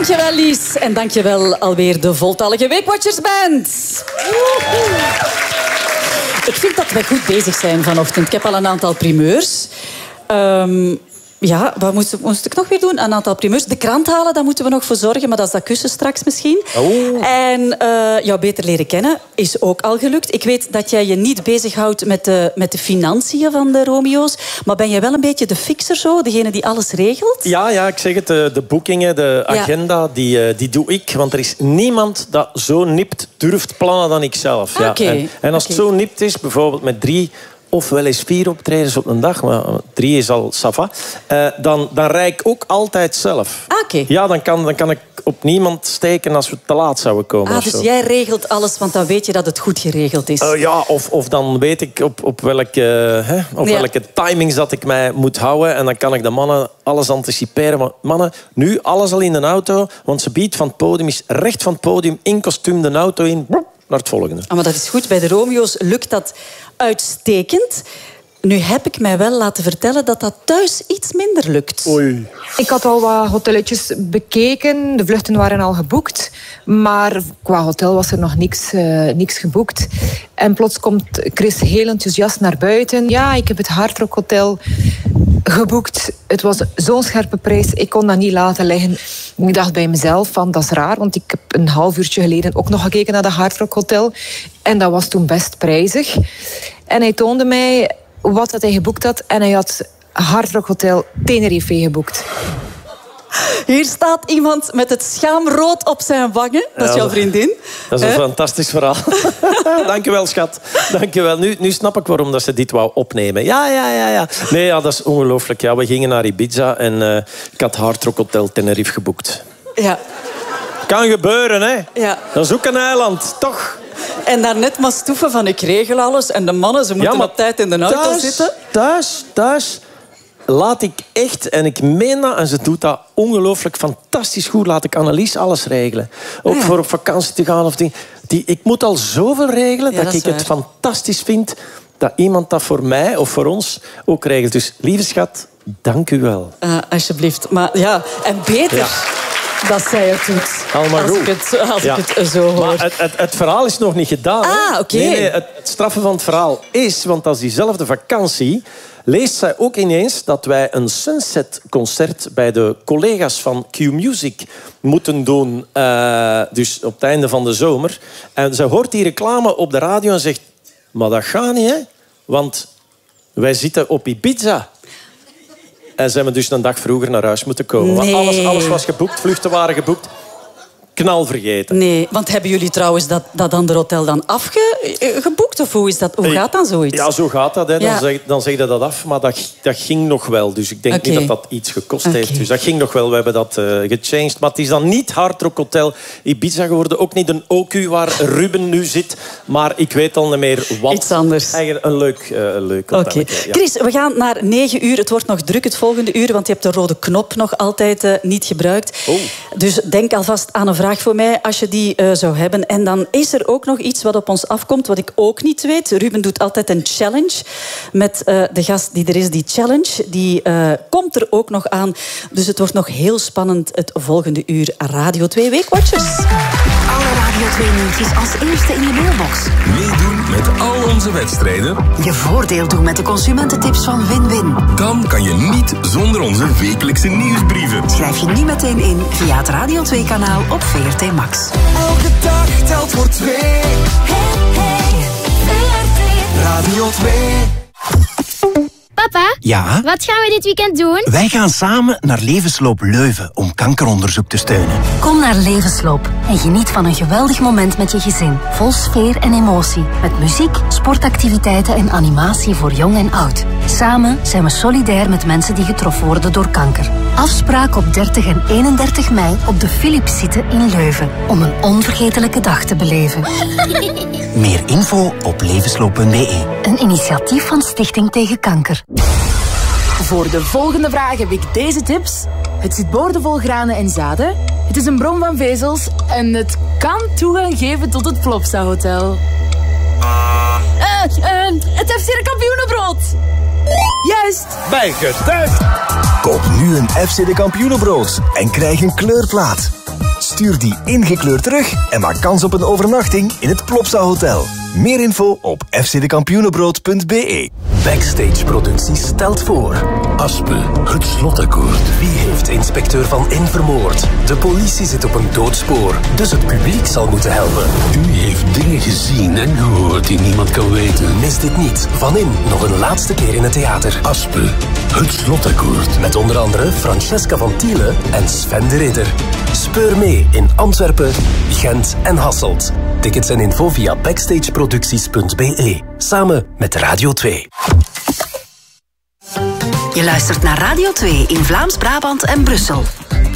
Dankjewel, Lies. En dankjewel alweer de voltallige Weekwatchers Band. Ik vind dat we goed bezig zijn vanochtend. Ik heb al een aantal primeurs. Ja, wat moest ik nog weer doen? Een aantal primeurs. De krant halen, daar moeten we nog voor zorgen. Maar dat is dat kussen straks misschien. Oh. En jou beter leren kennen is ook al gelukt. Ik weet dat jij je niet bezighoudt met de financiën van de Romeo's. Maar ben jij wel een beetje de fixer zo? Degene die alles regelt? Ja, ik zeg het. De boekingen, de agenda, die doe ik. Want er is niemand dat zo nipt durft plannen dan ik zelf. Ja. Okay. En als het zo nipt is, bijvoorbeeld met 3... of wel eens 4 optredens op een dag, maar 3 is al ça va, dan rij ik ook altijd zelf. Okay. Ja, dan kan ik op niemand steken als we te laat zouden komen. Dus jij regelt alles, want dan weet je dat het goed geregeld is. Ja, of dan weet ik op welke timings dat ik mij moet houden. En dan kan ik de mannen alles anticiperen. Maar mannen, nu alles al in de auto, want ze biedt van het podium, is recht van het podium, in kostuum de auto in, naar het volgende. Maar dat is goed. Bij de Romeo's lukt dat uitstekend. Nu heb ik mij wel laten vertellen dat dat thuis iets minder lukt. Oei. Ik had al wat hotelletjes bekeken. De vluchten waren al geboekt. Maar qua hotel was er nog niks geboekt. En plots komt Chris heel enthousiast naar buiten. Ja, ik heb het Hard Rock Hotel geboekt. Het was zo'n scherpe prijs. Ik kon dat niet laten liggen. Ik dacht bij mezelf van, dat is raar. Want ik heb een half uurtje geleden ook nog gekeken naar dat Hard Rock Hotel. En dat was toen best prijzig. En hij toonde mij wat hij geboekt had. En hij had Hard Rock Hotel Tenerife geboekt. Hier staat iemand met het schaamrood op zijn wangen. Dat is jouw vriendin. Dat is een fantastisch verhaal. Dank je wel, schat. Dank je wel. Nu snap ik waarom dat ze dit wou opnemen. Ja. Nee, dat is ongelooflijk. Ja, we gingen naar Ibiza en ik had Hard Rock Hotel Tenerife geboekt. Ja. Kan gebeuren, hè? Ja. Dat is ook een eiland, toch? En daarnet maar stoeven van ik regel alles. En de mannen, ze moeten op tijd in de auto zitten. Thuis laat ik echt, en ik meen dat, en ze doet dat ongelooflijk fantastisch goed, laat ik Annelies alles regelen. Ook voor op vakantie te gaan. Ik moet al zoveel regelen dat ik het fantastisch vind dat iemand dat voor mij of voor ons ook regelt. Dus lieve schat, dank u wel. Alsjeblieft. Maar ja, en beter... Ja. Dat zij het doet. Allemaal goed. Als ik het zo hoor. Maar het verhaal is nog niet gedaan. Oké. Nee, het straffen van het verhaal is... Want als diezelfde vakantie leest zij ook ineens dat wij een Sunset-concert bij de collega's van Q-Music moeten doen. Dus op het einde van de zomer. En ze hoort die reclame op de radio en zegt... Maar dat gaat niet, hè? Want wij zitten op Ibiza. En zijn we dus een dag vroeger naar huis moeten komen. Nee. Want alles was geboekt, vluchten waren geboekt. Knal vergeten. Nee, want hebben jullie trouwens dat andere hotel dan afgeboekt? Of hoe gaat dan zoiets? Ja, zo gaat dat. Hè. Dan zeg je dat af. Maar dat ging nog wel. Dus ik denk niet dat dat iets gekost heeft. Dus dat ging nog wel. We hebben dat gechanged. Maar het is dan niet Hard Rock Hotel Ibiza geworden. Ook niet een OQ waar Ruben nu zit. Maar ik weet al niet meer wat. Iets anders. Eigenlijk een leuk hotel. Ja. Chris, we gaan naar 9 uur. Het wordt nog druk het volgende uur. Want je hebt de rode knop nog altijd niet gebruikt. Oh. Dus denk alvast aan een vraag voor mij als je die zou hebben. En dan is er ook nog iets wat op ons afkomt, wat ik ook niet weet. Ruben doet altijd een challenge met de gast die er is. Die challenge die komt er ook nog aan. Dus het wordt nog heel spannend het volgende uur. Radio 2 Weekwatchers. Alle Radio 2 nieuwtjes als eerste in je mailbox. Meedoen met al onze wedstrijden. Je voordeel doen met de consumententips van Win-Win. Dan kan je niet zonder onze wekelijkse nieuwsbrieven. Schrijf je nu meteen in via het Radio 2-kanaal op VRT Max. Elke dag telt voor 2. Hey, VRT. Radio 2. Papa, Ja? wat gaan we dit weekend doen? Wij gaan samen naar Levensloop Leuven om kankeronderzoek te steunen. Kom naar Levensloop en geniet van een geweldig moment met je gezin. Vol sfeer en emotie. Met muziek, sportactiviteiten en animatie voor jong en oud. Samen zijn we solidair met mensen die getroffen worden door kanker. Afspraak op 30 en 31 mei op de Philipszitte in Leuven. Om een onvergetelijke dag te beleven. Meer info op levensloop.be. Een initiatief van Stichting Tegen Kanker. Voor de volgende vraag heb ik deze tips. Het zit boordevol granen en zaden. Het is een bron van vezels. En het kan toegang geven tot het Plopsa Hotel. Het FC de Kampioenenbrood. Juist. Bijgetuigd. Koop nu een FC de Kampioenenbrood en krijg een kleurplaat. Stuur die ingekleurd terug en maak kans op een overnachting in het Plopsa Hotel. Meer info op fcdekampioenenbrood.be. Backstage Productie stelt voor... Aspe, het slotakkoord. Wie heeft inspecteur Van In vermoord? De politie zit op een doodspoor, dus het publiek zal moeten helpen. U heeft dingen gezien en gehoord die niemand kan weten. Mis dit niet. Van In nog een laatste keer in het theater. Aspe, het slotakkoord. Met onder andere Francesca van Tiele en Sven de Ridder. Speur mee in Antwerpen, Gent en Hasselt. Tickets en info via backstageproducties.be. Samen met Radio 2. Je luistert naar Radio 2 in Vlaams-Brabant en Brussel.